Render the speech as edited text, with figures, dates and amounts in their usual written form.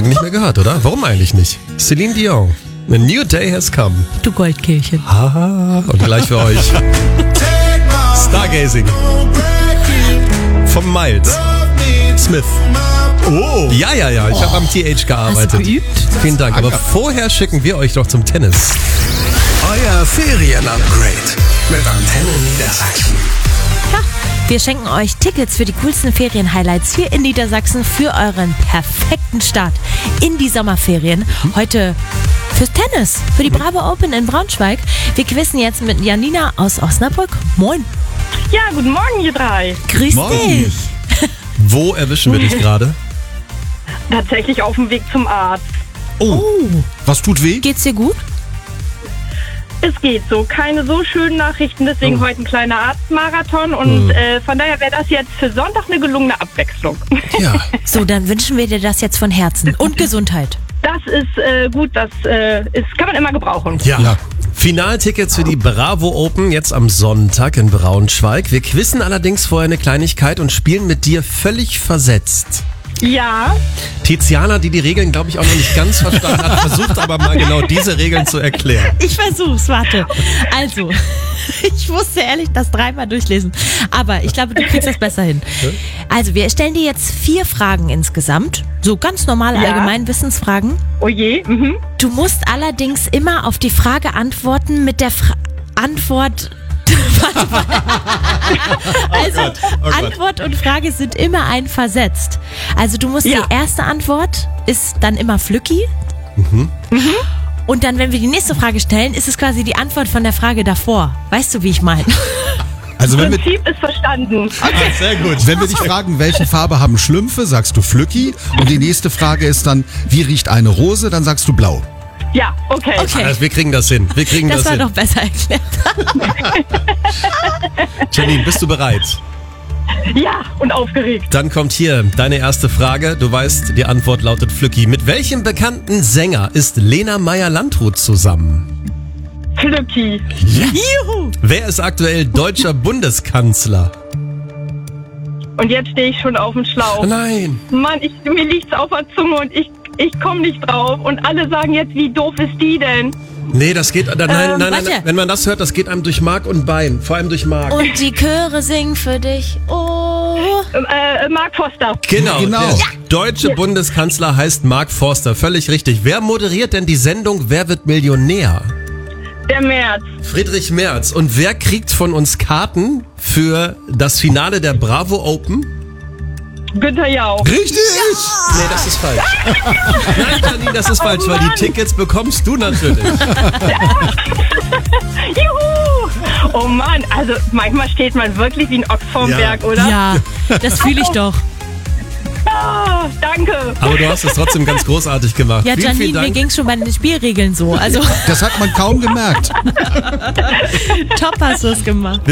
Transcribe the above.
lange nicht mehr gehört, oder? Warum eigentlich nicht? Celine Dion. A new day has come. Du Goldkehlchen. Haha. Und gleich für euch. Stargazing. Vom Miles Smith. Oh. Ja. Ich habe am TH gearbeitet. Hast du geübt? Vielen Dank. Aber vorher schicken wir euch doch zum Tennis. Euer Ferien-Upgrade mit Antenne Niedersachsen. Ja, wir schenken euch Tickets für die coolsten Ferien-Highlights hier in Niedersachsen für euren perfekten Start in die Sommerferien. Heute fürs Tennis, für die Bravo Open in Braunschweig. Wir quizzen jetzt mit Janina aus Osnabrück. Moin. Ja, guten Morgen, ihr drei. Grüß Morgen. dich. Wo erwischen wir dich gerade? Tatsächlich auf dem Weg zum Arzt. Oh. Was tut weh? Geht's dir gut? Es geht so. Keine so schönen Nachrichten, deswegen heute ein kleiner Arztmarathon. Und von daher wäre das jetzt für Sonntag eine gelungene Abwechslung. Ja. So, dann wünschen wir dir das jetzt von Herzen. Und Gesundheit. Das ist gut, das kann man immer gebrauchen. Ja. Finaltickets für die Bravo Open jetzt am Sonntag in Braunschweig. Wir quizzen allerdings vorher eine Kleinigkeit und spielen mit dir völlig versetzt. Ja, Tiziana, die Regeln, glaube ich, auch noch nicht ganz verstanden hat, versucht aber mal genau diese Regeln zu erklären. Ich versuch's, warte. Also, ich musste ehrlich das dreimal durchlesen. Aber ich glaube, du kriegst das besser hin. Also, wir stellen dir jetzt 4 Fragen insgesamt. So ganz normale Ja. Allgemeinwissensfragen. oh je. Mhm. Du musst allerdings immer auf die Frage antworten mit der Antwort. Warte mal. Also, Antwort und Frage sind immer versetzt. Also, du musst Ja. die erste Antwort ist dann immer Flücki. Und dann, wenn wir die nächste Frage stellen, ist es quasi die Antwort von der Frage davor. Weißt du, wie ich meine? Also wenn wir, Prinzip ist verstanden. Sehr gut. wenn wir dich fragen, welche Farbe haben Schlümpfe, sagst du Flücki. Und die nächste Frage ist dann, wie riecht eine Rose? Dann sagst du blau. Ja, okay. Okay. Also, wir kriegen das hin. Das war doch besser erklärt. Janine, bist du bereit? Ja, und aufgeregt. Dann kommt hier deine erste Frage. Du weißt, die Antwort lautet Flücki. Mit welchem bekannten Sänger ist Lena Meyer-Landrut zusammen? Glücki. Juhu! Wer ist aktuell deutscher Bundeskanzler? Und jetzt stehe ich schon auf dem Schlauch. Nein. Mann, mir liegt's auf der Zunge und ich komme nicht drauf. Und alle sagen jetzt, wie doof ist die denn? Nee, das geht. Nein. warte. Wenn man das hört, das geht einem durch Mark und Bein. Vor allem durch Mark. Und die Chöre singen für dich. Oh. Mark Foster. Genau. Genau. Der deutsche Bundeskanzler heißt Mark Forster. Völlig richtig. Wer moderiert denn die Sendung Wer wird Millionär? Der März. Friedrich Merz. Und wer kriegt von uns Karten für das Finale der Bravo Open? Günther Jauch. Richtig! Nee, das ist falsch. Nein, Janine, das ist falsch, weil die Tickets bekommst du natürlich. Juhu! Oh Mann, also manchmal steht man wirklich wie ein Ochs vorm Ja. Berg, oder? Ja, das fühle ich doch. Ah, danke. Aber du hast es trotzdem ganz großartig gemacht. Ja, vielen Janine, mir Dank. ging's schon bei den Spielregeln so. Also, Das hat man kaum gemerkt. top hast du es gemacht.